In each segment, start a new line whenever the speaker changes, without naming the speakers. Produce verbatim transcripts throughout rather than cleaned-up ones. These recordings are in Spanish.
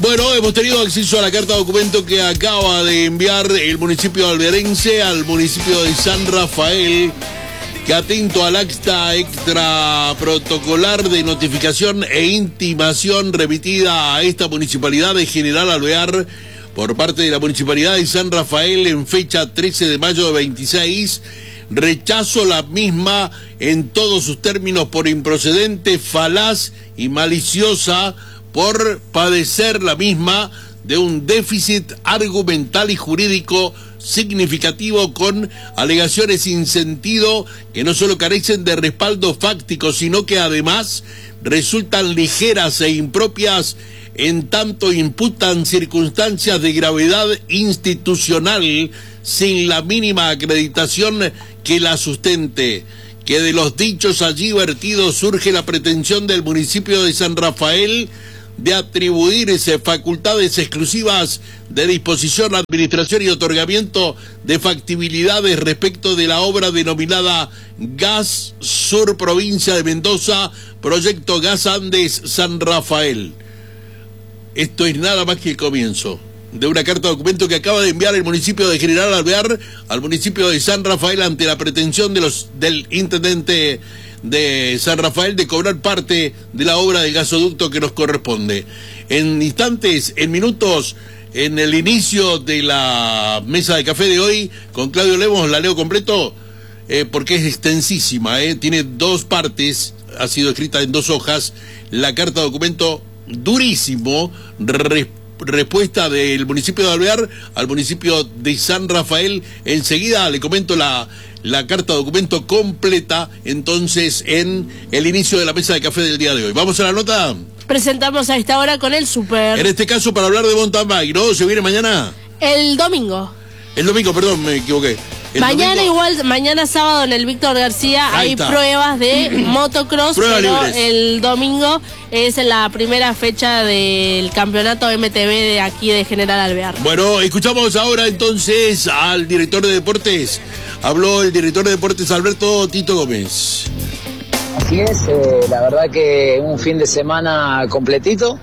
Bueno, hemos tenido acceso a la carta de documento que acaba de enviar el municipio alvearense al municipio de San Rafael, que atento al acta extra protocolar de notificación e intimación remitida a esta municipalidad de General Alvear por parte de la municipalidad de San Rafael en fecha trece de mayo de veintiséis, rechazo la misma en todos sus términos por improcedente, falaz y maliciosa, por padecer la misma de un déficit argumental y jurídico significativo, con alegaciones sin sentido que no solo carecen de respaldo fáctico, sino que además resultan ligeras e impropias en tanto imputan circunstancias de gravedad institucional sin la mínima acreditación que la sustente. Que de los dichos allí vertidos surge la pretensión del municipio de San Rafael de atribuirse facultades exclusivas de disposición, administración y otorgamiento de factibilidades respecto de la obra denominada Gas Sur Provincia de Mendoza, Proyecto Gas Andes San Rafael. Esto es nada más que el comienzo de una carta de documento que acaba de enviar el municipio de General Alvear al municipio de San Rafael ante la pretensión de los del intendente de San Rafael de cobrar parte de la obra del gasoducto que nos corresponde. En instantes, en minutos, en el inicio de la mesa de café de hoy, con Claudio Lemos, la leo completo, eh, porque es extensísima, eh, tiene dos partes, ha sido escrita en dos hojas, la carta de documento durísimo, re, respuesta del municipio de Alvear al municipio de San Rafael. Enseguida le comento la... la carta de documento completa, entonces, en el inicio de la mesa de café del día de hoy. ¿Vamos a la nota?
Presentamos a esta hora con el Super.
En este caso, para hablar de mountain bike, ¿no? ¿Se viene mañana?
El domingo.
El domingo, perdón, me equivoqué. El
mañana
domingo...
igual, mañana sábado en el Víctor García
Ahí
hay
está.
pruebas de motocross,
Pruebas
pero
libres.
El domingo es la primera fecha del campeonato M T B de aquí de General Alvear.
Bueno, escuchamos ahora entonces al director de deportes. Habló el director de deportes Alberto Tito Gómez.
Así es, eh, la verdad que un fin de semana completito.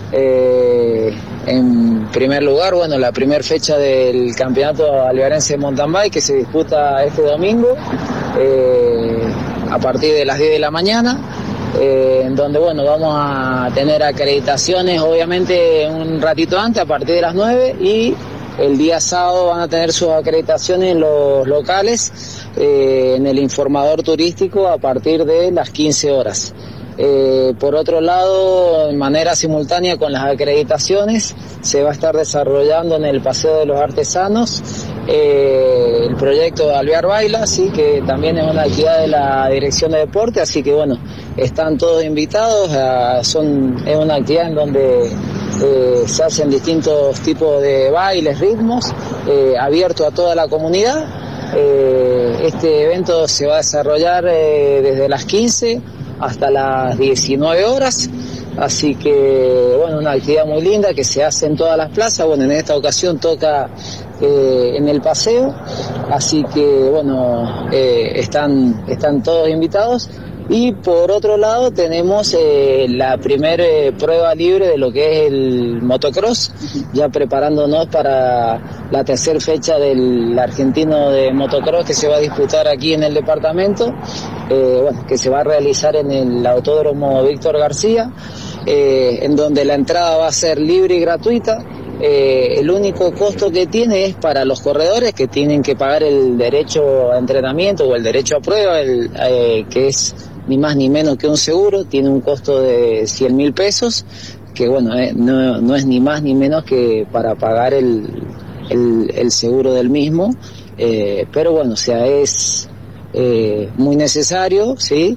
Eh, en primer lugar, bueno, la primera fecha del campeonato alvearense de mountain bike que se disputa este domingo eh, a partir de las diez de la mañana. Eh, en donde bueno, vamos a tener acreditaciones obviamente un ratito antes, a partir de las nueve, y el día sábado van a tener sus acreditaciones en los locales, eh, en el informador turístico a partir de las quince horas. Eh, por otro lado, de manera simultánea con las acreditaciones, se va a estar desarrollando en el Paseo de los Artesanos eh, el proyecto de Alvear Baila, ¿sí? Que también es una actividad de la Dirección de Deporte, así que bueno, están todos invitados. A, son, es una actividad en donde eh, se hacen distintos tipos de bailes, ritmos, eh, abierto a toda la comunidad. Eh, este evento se va a desarrollar eh, desde las quince hasta las diecinueve horas, así que bueno, una actividad muy linda que se hace en todas las plazas. Bueno, en esta ocasión toca eh, en el paseo, así que bueno, eh, están, están todos invitados. Y por otro lado tenemos eh, la primera eh, prueba libre de lo que es el motocross, ya preparándonos para la tercera fecha del argentino de motocross que se va a disputar aquí en el departamento, eh, bueno, que se va a realizar en el Autódromo Víctor García, eh, en donde la entrada va a ser libre y gratuita. Eh, el único costo que tiene es para los corredores, que tienen que pagar el derecho a entrenamiento o el derecho a prueba, el, eh, que es ni más ni menos que un seguro. Tiene un costo de cien mil pesos, que bueno, eh, no, no es ni más ni menos que para pagar el, el, el seguro del mismo, eh, pero bueno, o sea, es eh, muy necesario, ¿sí?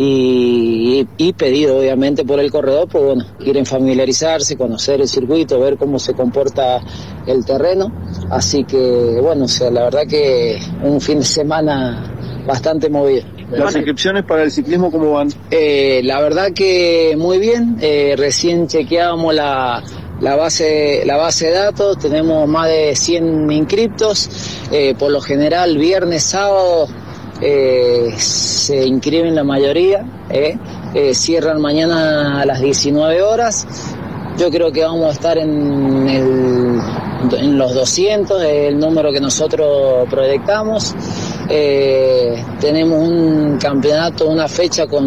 Y, y, y pedido obviamente por el corredor, pues bueno, quieren familiarizarse, conocer el circuito, ver cómo se comporta el terreno, así que bueno, o sea, la verdad que un fin de semana bastante movido.
¿Las inscripciones para el ciclismo cómo van?
Eh, la verdad que muy bien, eh, recién chequeábamos la, la, base, la base de datos, tenemos más de cien inscriptos, eh, por lo general viernes, sábado eh, se inscriben la mayoría, eh, eh, cierran mañana a las diecinueve horas. Yo creo que vamos a estar en, el, en los doscientos, el número que nosotros proyectamos. Eh, tenemos un campeonato, una fecha con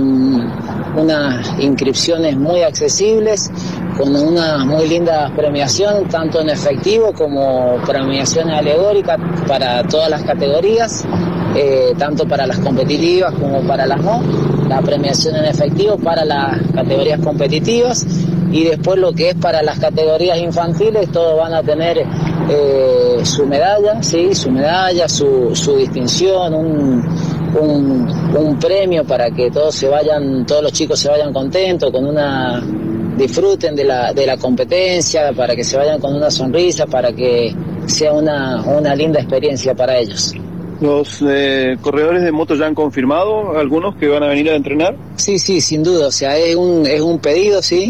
unas inscripciones muy accesibles, con una muy linda premiación, tanto en efectivo como premiaciones alegóricas para todas las categorías, eh, tanto para las competitivas como para las no. La premiación en efectivo para las categorías competitivas, y después lo que es para las categorías infantiles, todos van a tener eh, su medalla, sí, su medalla, su, su distinción, un, un, un premio para que todos se vayan, todos los chicos se vayan contentos, con una disfruten de la, de la competencia, para que se vayan con una sonrisa, para que sea una, una linda experiencia para ellos.
¿Los eh, corredores de moto ya han confirmado algunos que van a venir a entrenar?
Sí, sí, sin duda, o sea, es un, es un pedido, sí.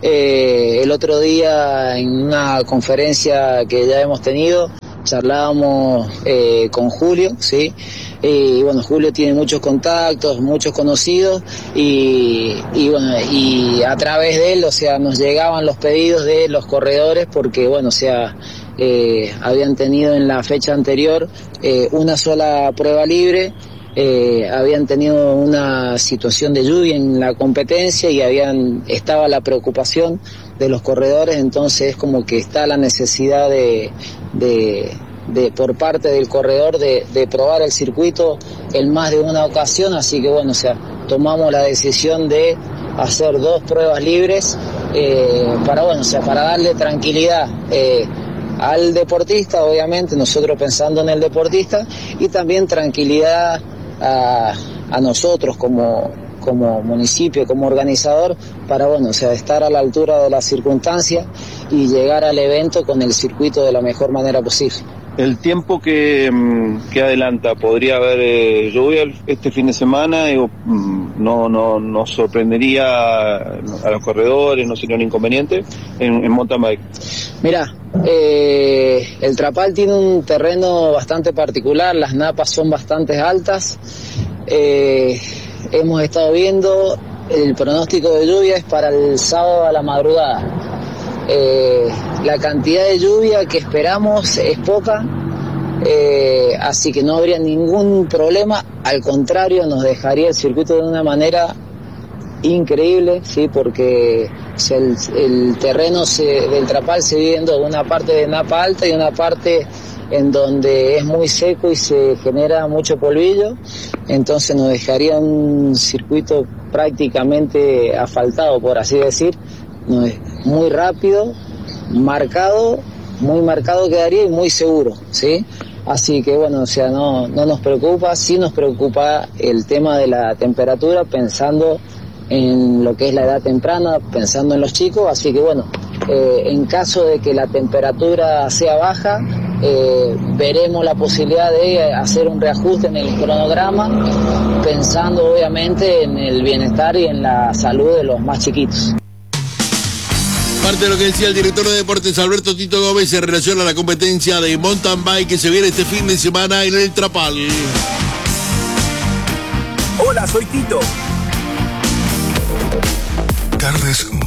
Eh, el otro día en una conferencia que ya hemos tenido, charlábamos eh, con Julio, sí. Y bueno, Julio tiene muchos contactos, muchos conocidos, y, y bueno, y a través de él, o sea, nos llegaban los pedidos de los corredores, porque bueno, o sea, eh, habían tenido en la fecha anterior eh, una sola prueba libre, eh, habían tenido una situación de lluvia en la competencia y habían estaba la preocupación de los corredores, entonces es como que está la necesidad de, de De, por parte del corredor de, de probar el circuito en más de una ocasión, así que bueno, o sea, tomamos la decisión de hacer dos pruebas libres eh, para bueno, o sea, para darle tranquilidad eh, al deportista, obviamente nosotros pensando en el deportista, y también tranquilidad a, a nosotros como como municipio, como organizador, para bueno, o sea, estar a la altura de las circunstancias y llegar al evento con el circuito de la mejor manera posible.
El tiempo que, que adelanta, ¿podría haber eh, lluvia este fin de semana? Digo, no, no, no sorprendería a los corredores, no sería un inconveniente en, en mountain bike.
Mirá, eh, el Trapal tiene un terreno bastante particular, las napas son bastante altas. Eh, hemos estado viendo, el pronóstico de lluvia es para el sábado a la madrugada. Eh, la cantidad de lluvia que esperamos es poca, eh, así que no habría ningún problema, al contrario, nos dejaría el circuito de una manera increíble, sí, porque o sea, el, el terreno se, del Trapal se divide en dos, una parte de napa alta y una parte en donde es muy seco y se genera mucho polvillo, entonces nos dejaría un circuito prácticamente asfaltado, por así decir. No, es muy rápido, marcado, muy marcado quedaría y muy seguro, ¿sí? Así que bueno, o sea, no, no nos preocupa, sí nos preocupa el tema de la temperatura, pensando en lo que es la edad temprana, pensando en los chicos, así que bueno, eh, en caso de que la temperatura sea baja, eh, veremos la posibilidad de hacer un reajuste en el cronograma, pensando obviamente en el bienestar y en la salud de los más chiquitos.
Parte de lo que decía el director de deportes Alberto Tito Gómez en relación a la competencia de mountain bike que se viene este fin de semana en el Trapal.
Hola, soy Tito.
Tardes